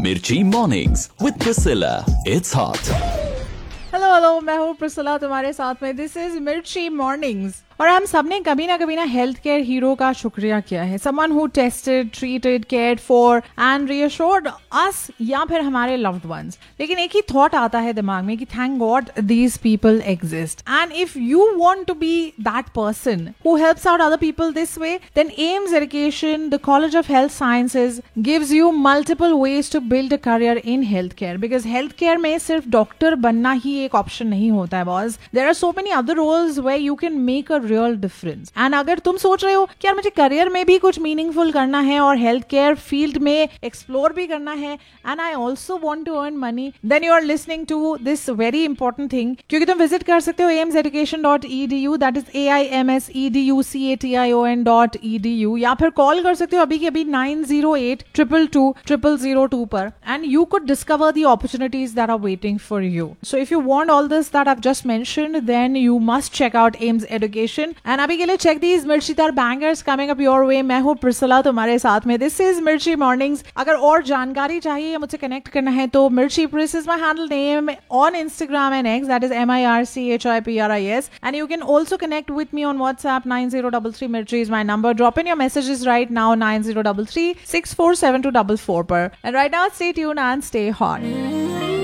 Mirchi Mornings with Priscilla. It's hot. Hello मैं हूँ Priscilla तुम्हारे साथ में. दिस इज मिर्ची मॉर्निंग्स. और हम सब ने कभी ना हेल्थ केयर हीरो का शुक्रिया किया है. Someone who tested, treated, cared for and reassured अस या फिर हमारे लव्ड वंस. लेकिन एक ही थॉट आता है दिमाग में कि thank God these people exist. And if you want to be that person who helps out other people this way, then AIIMS education, the college of health sciences gives you multiple ways to build a career in health care. Because health care में सिर्फ doctor बनना ही एक option नहीं होता है boss. There are so many other roles where you can make a real difference. And अगर तुम सोच रहे हो कि यार मुझे करियर में भी कुछ मीनिंगफुल करना है और हेल्थ केयर फील्ड में एक्सप्लोर भी करना है, and I also want to earn money, then you are listening to this very important thing. क्योंकि तुम विजिट कर सकते हो aimseducation.edu, दैट इज AIMSEDUCATION.edu, या फिर कॉल कर सकते हो अभी के अभी 908-222-0002 पर, and you could discover the opportunities that are waiting for you. So if you want all this that I have just mentioned, then you must check out AIIMS education. And अभी के लिए check these मिर्चीदार bangers coming up your way. मैं हूँ Priscilla तुम्हारे साथ में. This is मिर्ची mornings. अगर और जानकारी चाहिए, मुझसे कनेक्ट करना है, तो मिर्ची प्रिस is my handle name on Instagram and X, that is MIRCHIPRIS, and you can also connect with me on WhatsApp. 9033 Mirchi is my number. Drop in your messages right now, 9033 647 244 पर. And right now stay tuned and stay hot.